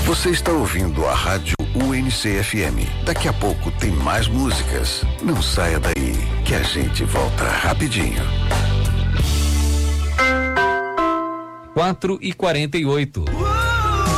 Você está ouvindo a Rádio UNC-FM. Daqui a pouco tem mais músicas. Não saia daí, que a gente volta rapidinho. 4h48.